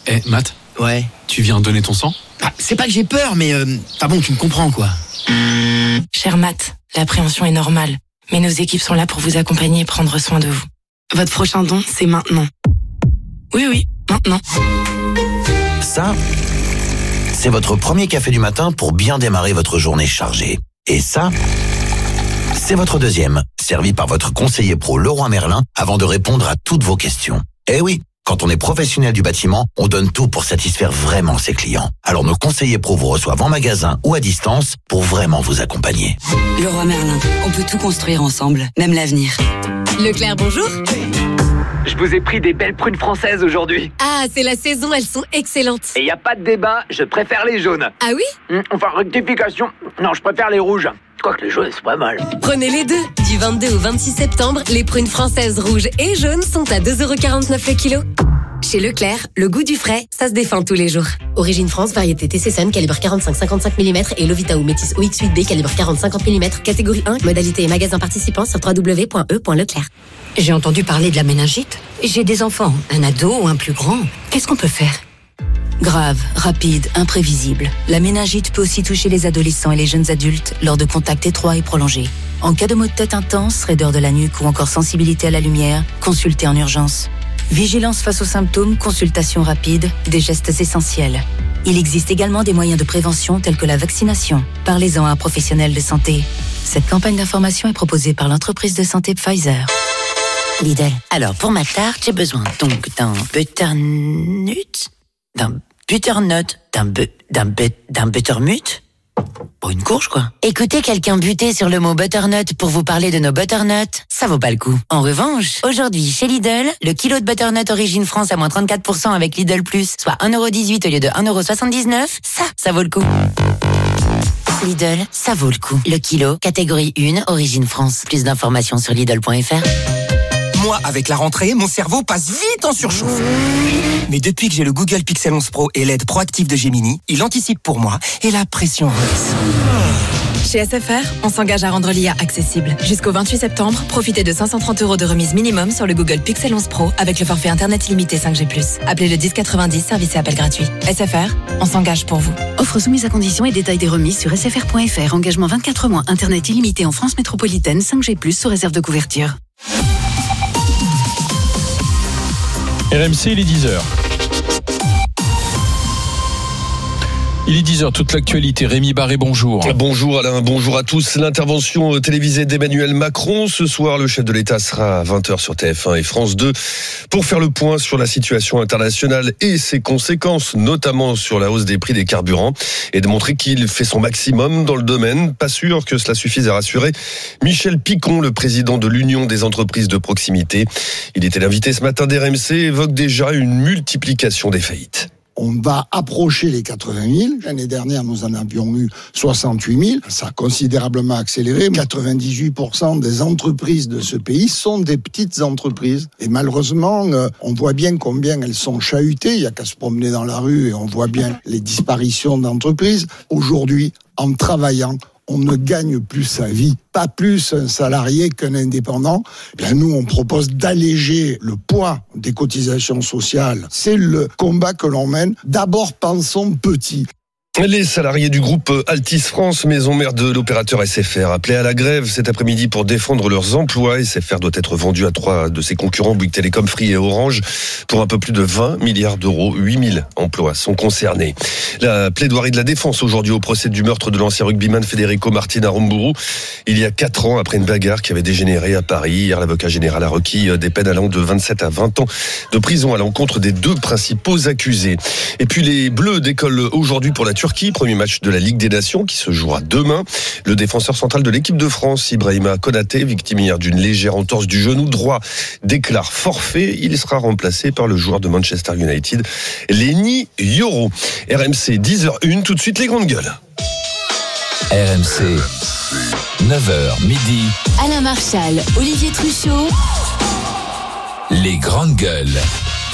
Matt ? Ouais. Tu viens donner ton sang ? C'est pas que j'ai peur, mais... bon, tu me comprends, quoi. Cher Matt, l'appréhension est normale. Mais nos équipes sont là pour vous accompagner et prendre soin de vous. Votre prochain don, c'est maintenant. Oui, maintenant. Ça, c'est votre premier café du matin pour bien démarrer votre journée chargée. Et ça, c'est votre deuxième, servi par votre conseiller pro Leroy Merlin avant de répondre à toutes vos questions. Eh oui, quand on est professionnel du bâtiment, on donne tout pour satisfaire vraiment ses clients. Alors nos conseillers pro vous reçoivent en magasin ou à distance pour vraiment vous accompagner. Leroy Merlin, on peut tout construire ensemble, même l'avenir. Leclerc, bonjour. Je vous ai pris des belles prunes françaises aujourd'hui. Ah, c'est la saison, elles sont excellentes. Et y a pas de débat, je préfère les jaunes. Ah oui ? Enfin, rectification. Non, je préfère les rouges. Quoique les jaunes, c'est pas mal. Prenez les deux. Du 22 au 26 septembre, les prunes françaises rouges et jaunes sont à 2,49€ le kilo. Chez Leclerc, le goût du frais, ça se défend tous les jours. Origine France, variété TC5, calibre 45-55 mm et Lovita ou Métis OX8B, calibre 40-50 mm, catégorie 1, modalité et magasin participant sur www.e.leclerc. J'ai entendu parler de la méningite. J'ai des enfants, un ado ou un plus grand. Qu'est-ce qu'on peut faire ? Grave, rapide, imprévisible. La méningite peut aussi toucher les adolescents et les jeunes adultes lors de contacts étroits et prolongés. En cas de maux de tête intense, raideur de la nuque ou encore sensibilité à la lumière, consultez en urgence. Vigilance face aux symptômes, consultation rapide, des gestes essentiels. Il existe également des moyens de prévention tels que la vaccination. Parlez-en à un professionnel de santé. Cette campagne d'information est proposée par l'entreprise de santé Pfizer. Lidl. Alors, pour ma tarte, j'ai besoin donc d'un butternut, d'un buttermut. Pour une courge, quoi. Écoutez quelqu'un buter sur le mot butternut pour vous parler de nos butternuts, ça vaut pas le coup. En revanche, aujourd'hui, chez Lidl, le kilo de butternut Origine France à moins 34% avec Lidl+, soit 1,18€ au lieu de 1,79€, ça vaut le coup. Lidl, ça vaut le coup. Le kilo, catégorie 1, Origine France. Plus d'informations sur Lidl.fr. Moi, avec la rentrée, mon cerveau passe vite en surchauffe. Mais depuis que j'ai le Google Pixel 11 Pro et l'aide proactive de Gemini, il anticipe pour moi et la pression redescend. Chez SFR, on s'engage à rendre l'IA accessible. Jusqu'au 28 septembre, profitez de 530€ de remise minimum sur le Google Pixel 11 Pro avec le forfait Internet illimité 5G+. Appelez le 1090, service et appel gratuit. SFR, on s'engage pour vous. Offre soumise à conditions et détails des remises sur sfr.fr. Engagement 24 mois, Internet illimité en France métropolitaine, 5G+, sous réserve de couverture. RMC, il est 10h. Il est 10h, toute l'actualité. Rémi Barré, bonjour. Bonjour Alain, bonjour à tous. L'intervention télévisée d'Emmanuel Macron. Ce soir, le chef de l'État sera à 20h sur TF1 et France 2 pour faire le point sur la situation internationale et ses conséquences, notamment sur la hausse des prix des carburants, et de montrer qu'il fait son maximum dans le domaine. Pas sûr que cela suffise à rassurer Michel Picon, le président de l'Union des entreprises de proximité. Il était l'invité ce matin d'RMC, évoque déjà une multiplication des faillites. On va approcher les 80 000. L'année dernière, nous en avions eu 68 000. Ça a considérablement accéléré. 98% des entreprises de ce pays sont des petites entreprises. Et malheureusement, on voit bien combien elles sont chahutées. Il n'y a qu'à se promener dans la rue et on voit bien les disparitions d'entreprises. Aujourd'hui, en travaillant, on ne gagne plus sa vie, pas plus un salarié qu'un indépendant. Eh bien, nous, on propose d'alléger le poids des cotisations sociales. C'est le combat que l'on mène. D'abord, pensons petit. Les salariés du groupe Altice France, maison mère de l'opérateur SFR, appelés à la grève cet après-midi pour défendre leurs emplois. SFR doit être vendu à 3 de ses concurrents, Bouygues Télécom, Free et Orange, pour un peu plus de 20 milliards d'euros. 8000 emplois sont concernés. La plaidoirie de la défense aujourd'hui au procès du meurtre de l'ancien rugbyman Federico Martin Aramburu, il y a 4 ans, après une bagarre qui avait dégénéré à Paris. Hier, l'avocat général a requis des peines allant de 27 à 20 ans de prison à l'encontre des 2 principaux accusés. Et puis les Bleus décollent aujourd'hui pour la Turquie, premier match de la Ligue des Nations qui se jouera demain. Le défenseur central de l'équipe de France, Ibrahima Konaté, victime hier d'une légère entorse du genou droit, déclare forfait. Il sera remplacé par le joueur de Manchester United, Lenny Yoro. RMC 10h01, tout de suite les grandes gueules. RMC, 9h midi. Alain Marchal, Olivier Truchot. Les grandes gueules.